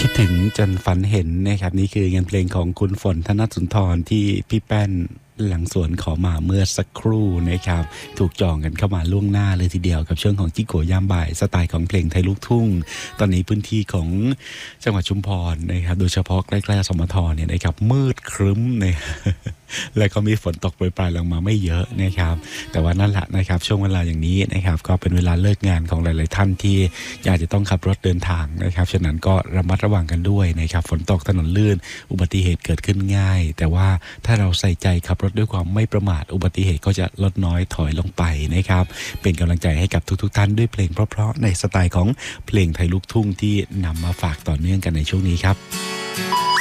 คิดถึงจนฝันเห็นนะครับนี่คืองานเพลงของคุณฝนธนสุนทรที่พี่แป้นหลังสวนขอมาเมื่อสักครู่นะครับถูกจองกันเข้ามาล่วงหน้าเลยทีเดียวกับช่วงของจิโกยามบ่ายสไตล์ของเพลงไทยลูกทุ่งตอนนี้พื้นที่ของจังหวัดชุมพรนะครับโดยเฉพาะใกล้ๆสมทเนี่ยนะครับมืดครึ้มนะและก็มีฝนตกโปรยปลายลงมาไม่เยอะนะครับแต่ว่านั่นแหละนะครับช่วงเวลาอย่างนี้นะครับก็เป็นเวลาเลิกงานของหลายๆท่านที่อยากจะต้องขับรถเดินทางนะครับฉะนั้นก็ระมัดระวังกันด้วยนะครับฝนตกถนนลื่นอุบัติเหตุเกิดขึ้นง่ายแต่ว่าถ้าเราใส่ใจขับรถด้วยความไม่ประมาทอุบัติเหตุก็จะลดน้อยถอยลงไปนะครับเป็นกำลังใจให้กับทุกๆท่านด้วยเพลงเพราะๆในสไตล์ของเพลงไทยลูกทุ่งที่นำมาฝากต่อเนื่องกันในช่วงนี้ครับ